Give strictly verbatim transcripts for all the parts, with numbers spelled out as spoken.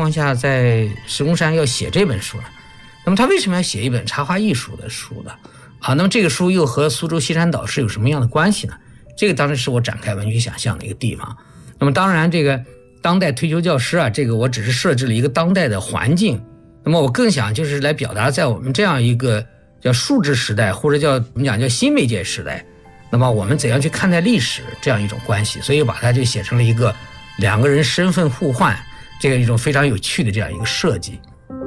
况下在石公山要写这本书呢？那么他为什么要写一本插画艺术的书呢？啊，那么这个书又和苏州西山岛是有什么样的关系呢？这个当然是我展开文学想象的一个地方。那么当然这个当代退休教师啊，这个我只是设置了一个当代的环境，那么我更想就是来表达在我们这样一个叫数字时代，或者叫怎么讲叫新媒介时代，那么我们怎样去看待历史这样一种关系，所以把它就写成了一个两个人身份互换，这个一种非常有趣的这样一个设计。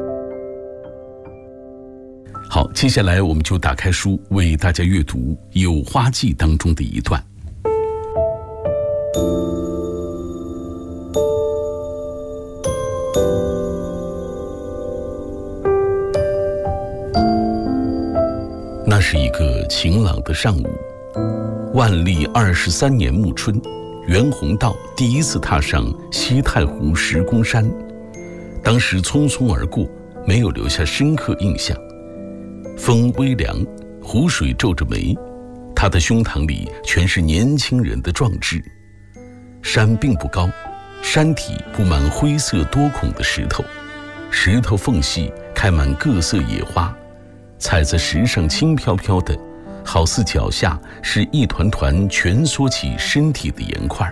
好，接下来我们就打开书为大家阅读《有花记》当中的一段。那是一个晴朗的上午，万历二十三年暮春，袁宏道第一次踏上西太湖石公山，当时匆匆而过，没有留下深刻印象。风微凉，湖水皱着眉，他的胸膛里全是年轻人的壮志。山并不高，山体布满灰色多孔的石头，石头缝隙开满各色野花，踩在石上轻飘飘的，好似脚下是一团团蜷缩起身体的岩块。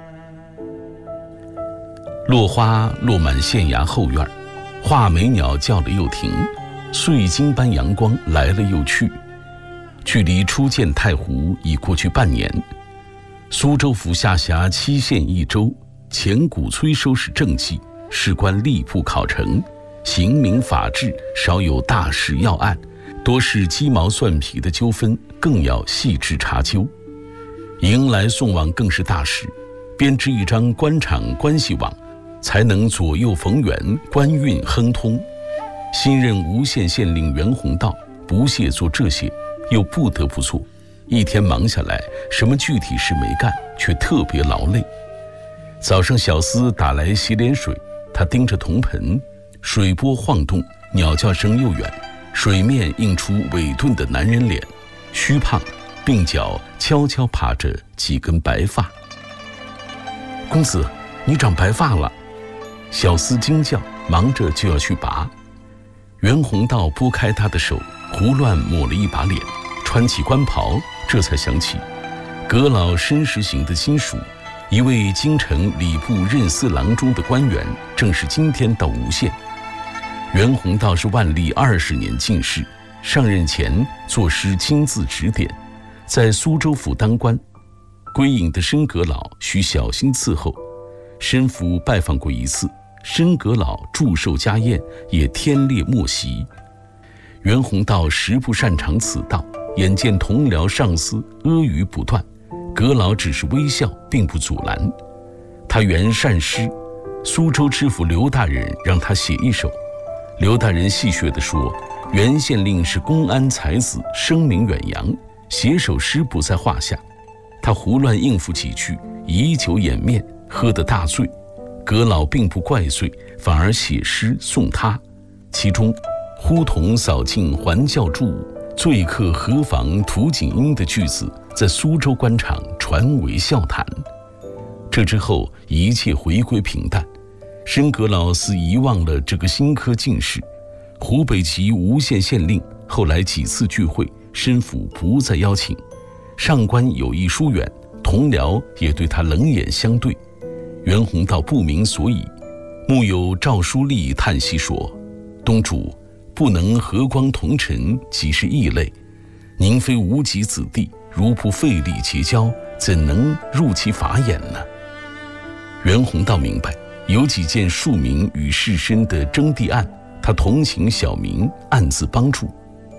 落花落满县衙后院，画眉鸟叫了又停，碎金般阳光来了又去。距离初见太湖已过去半年，苏州府下辖七县一州，前鼓催收拾政绩，事官吏部考成，刑民法治少有大事要案，多是鸡毛蒜皮的纠纷，更要细致查究。迎来送往更是大事，编织一张官场关系网，才能左右逢源，官运亨通。新任吴县县令袁宏道不屑做这些，又不得不做，一天忙下来，什么具体事没干，却特别劳累。早上小厮打来洗脸水，他盯着铜盆，水波晃动，鸟叫声又远，水面映出萎顿的男人脸，虚胖，鬓角悄悄爬着几根白发。公子，你长白发了！小厮惊叫，忙着就要去拔。袁宏道拨开他的手，胡乱抹了一把脸，穿起官袍，这才想起阁老申时行的亲属，一位京城礼部任司郎中的官员，正是今天到吴县。袁宏道是万历二十年进士，上任前作诗亲自指点，在苏州府当官，归隐的申阁老需小心伺候。申府拜访过一次，申阁老祝寿家宴也天烈莫席。袁宏道实不擅长此道，眼见同僚上司阿谀不断，阁老只是微笑，并不阻拦。他原善诗，苏州知府刘大人让他写一首。刘大人戏谑地说，袁县令是公安才子，声名远扬，写首诗不在话下。他胡乱应付几句，以酒掩面，喝得大醉。阁老并不怪罪，反而写诗送他，其中呼童扫尽还教注，醉客何妨涂锦英的句子在苏州官场传为笑谈。这之后一切回归平淡，申阁老似遗忘了这个新科进士。湖北籍吴县县令后来几次聚会，申府不再邀请，上官有意疏远，同僚也对他冷眼相对。袁宏道不明所以，幕有赵书立叹息说，东主不能和光同尘，即是异类。您非无极子弟，如不费力结交，怎能入其法眼呢？袁宏道明白，有几件庶民与士绅的征地案，他同情小民，暗自帮助。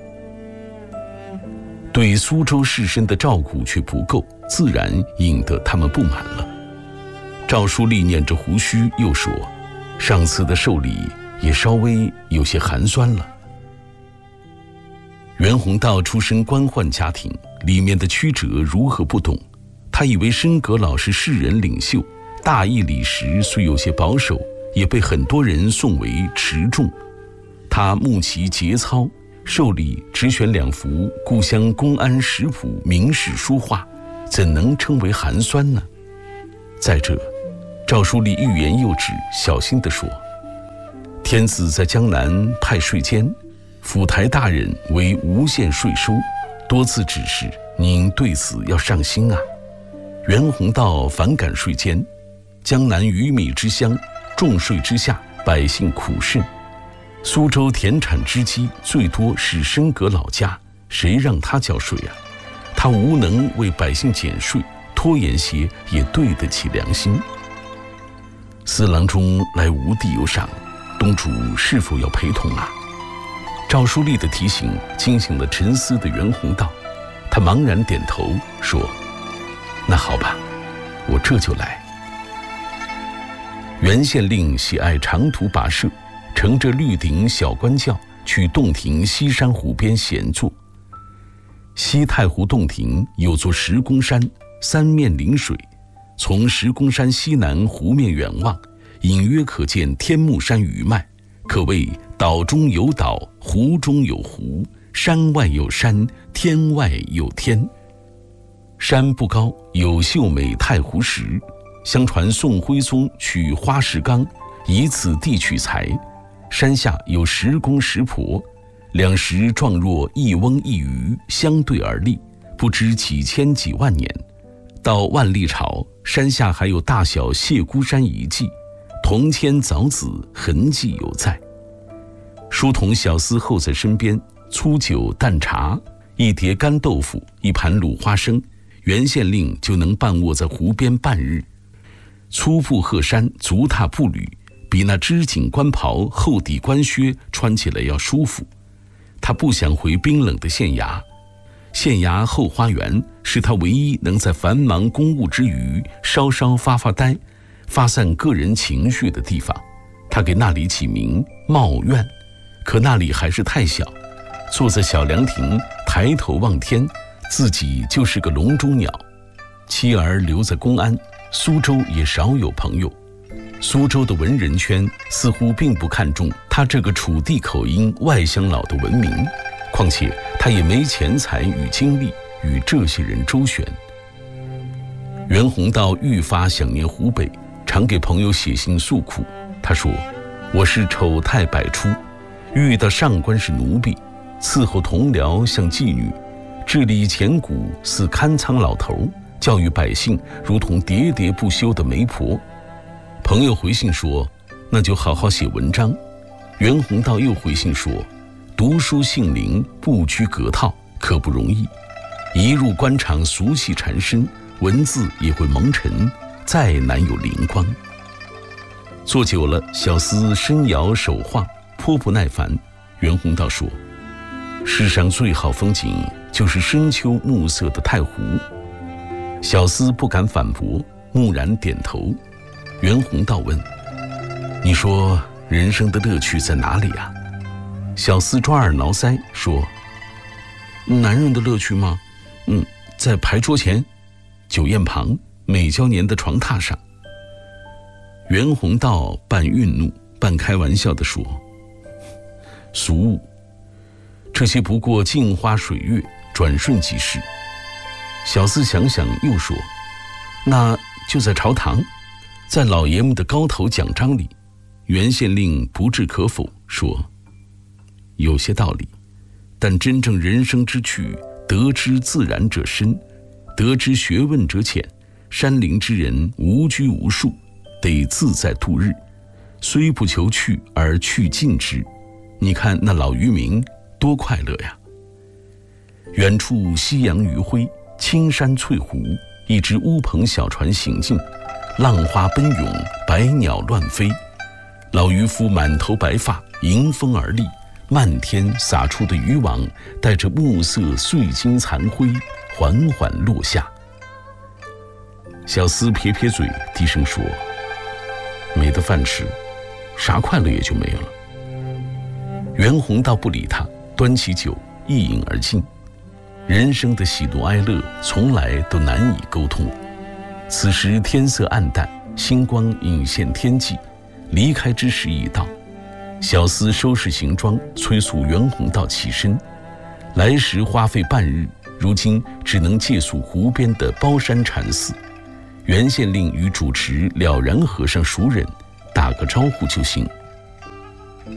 对苏州士绅的照顾却不够，自然引得他们不满了。赵书立念着胡须，又说，上次的寿礼也稍微有些寒酸了。袁宏道出身官宦家庭，里面的曲折如何不懂？他以为申阁老是士人领袖，大义理实虽有些保守，也被很多人颂为持重。他慕其节操，寿礼只选两幅故乡公安食谱明史书画，怎能称为寒酸呢？再者，赵书立欲言又止，小心地说， 天子在江南派税监，府台大人为无限税收，多次指示您对此要上心啊。袁宏道反感税监，江南鱼米之乡，重税之下，百姓苦甚。苏州田产之基最多是升格老家，谁让他交税啊？他无能为百姓减税，拖延些也对得起良心。司郎中来吴地有赏，东主是否要陪同啊？赵书立的提醒惊醒了沉思的袁宏道，他茫然点头说：那好吧，我这就来。袁县令喜爱长途跋涉，乘着绿顶小官轿去洞庭西山湖边闲坐。西太湖洞庭有座石公山，三面临水，从石公山西南湖面远望，隐约可见天目山余脉，可谓岛中有岛，湖中有湖，山外有山，天外有天。山不高，有秀美太湖石，相传宋徽宗取花石纲，以此地取材。山下有石公石婆，两石状若一翁一鱼，相对而立，不知几千几万年。到万历朝，山下还有大小谢姑山遗迹，铜签凿子，痕迹犹在。书童小厮候在身边，粗酒淡茶，一碟干豆腐，一盘卤花生，袁县令就能半卧在湖边半日。粗布鹤衫，足踏步履，比那织锦官袍厚底官靴穿起来要舒服。他不想回冰冷的县衙，县衙后花园是他唯一能在繁忙公务之余稍稍发发呆，发散个人情绪的地方。他给那里起名茂苑，可那里还是太小。坐在小凉亭，抬头望天，自己就是个笼中鸟。妻儿留在公安，苏州也少有朋友。苏州的文人圈似乎并不看重他这个楚地口音外乡佬的文明，况且他也没钱财与精力与这些人周旋。袁宏道愈发想念湖北，常给朋友写信诉苦。他说：我是丑态百出，遇到上官是奴婢，伺候同僚像妓女，治理钱谷似看仓老头，教育百姓如同喋喋不休的媒婆。朋友回信说：那就好好写文章。袁宏道又回信说：读书性灵，不拘格套，可不容易。一入官场，俗气缠身，文字也会蒙尘，再难有灵光。坐久了，小厮身摇手晃，颇不耐烦。袁宏道说：世上最好风景就是深秋暮色的太湖。小厮不敢反驳，木然点头。袁宏道问：你说人生的乐趣在哪里啊？小厮抓耳挠腮说：男人的乐趣吗？嗯，在牌桌前，酒宴旁，美娇年的床榻上。袁宏道半愠怒半开玩笑地说：俗物，这些不过镜花水月，转瞬即逝。小厮想想又说：那就在朝堂，在老爷们的高头奖章里。袁县令不置可否说：有些道理，但真正人生之趣，得之自然者深，得之学问者浅。山林之人无拘无束，得自在度日，虽不求趣而去尽之。你看那老渔民多快乐呀！远处夕阳余晖，青山翠湖，一只乌篷小船行进，浪花奔涌，百鸟乱飞。老渔夫满头白发，迎风而立，漫天洒出的渔网带着暮色碎金残灰，缓缓落下。小厮撇撇嘴，低声说：没得饭吃，啥快乐也就没有了。袁宏道不理他，端起酒一饮而尽。人生的喜怒哀乐从来都难以沟通。此时天色暗淡，星光隐现天际，离开之时已到。小厮收拾行装，催促袁宏道起身。来时花费半日，如今只能借宿湖边的包山禅寺。袁县令与主持了然和尚熟人，打个招呼就行。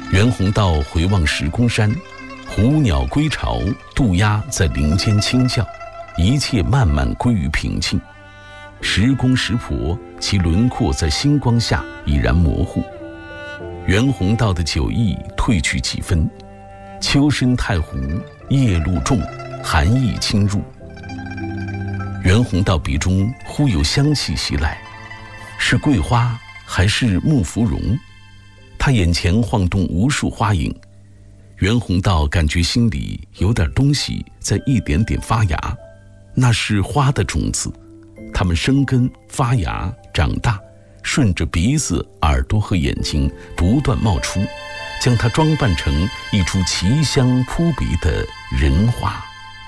袁宏道回望石公山，虎鸟归巢，渡鸦在林间轻叫，一切慢慢归于平静。石公石婆，其轮廓在星光下已然模糊。袁宏道的酒意褪去几分，秋深太湖，夜露重，寒意侵入。袁宏道鼻中忽有香气袭来，是桂花还是木芙蓉？他眼前晃动无数花影，袁宏道感觉心里有点东西在一点点发芽，那是花的种子，它们生根发芽长大，顺着鼻子、耳朵和眼睛不断冒出，将它装扮成一株奇香扑鼻的人花。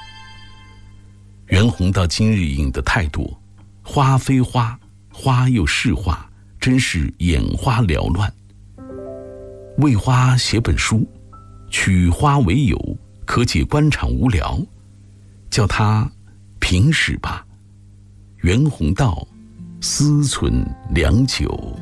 袁宏道今日饮的太多，花非花，花又是花，真是眼花缭乱。为花写本书，取花为友，可解官场无聊，叫它平史吧。袁宏道思忖良久。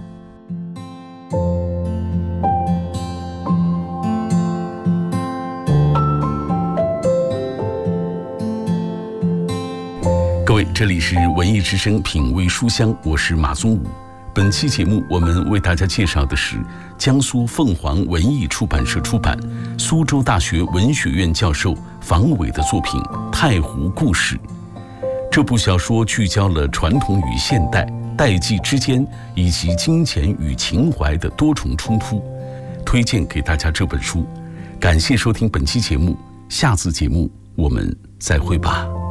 各位，这里是文艺之声品味书香，我是马宗武。本期节目我们为大家介绍的是江苏凤凰文艺出版社出版，苏州大学文学院教授房伟的作品《太湖故事》。这部小说聚焦了传统与现代、代际之间以及金钱与情怀的多重冲突，推荐给大家这本书。感谢收听本期节目，下次节目我们再会吧。